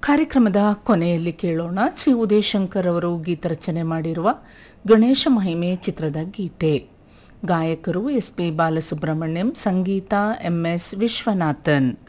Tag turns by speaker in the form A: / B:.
A: ಕಾರ್ಯಕ್ರಮದ ಕೊನೆಯಲ್ಲಿ ಕೇಳೋಣ ಶ್ರೀ ಉದಯಶಂಕರ್ ಅವರು ಗೀತರಚನೆ ಮಾಡಿರುವ ಗಣೇಶ ಮಹಿಮೆ ಚಿತ್ರದ ಗೀತೆ. ಗಾಯಕರು ಎಸ್ ಪಿ ಬಾಲಸುಬ್ರಹ್ಮಣ್ಯಂ, ಸಂಗೀತ MS ವಿಶ್ವನಾಥನ್.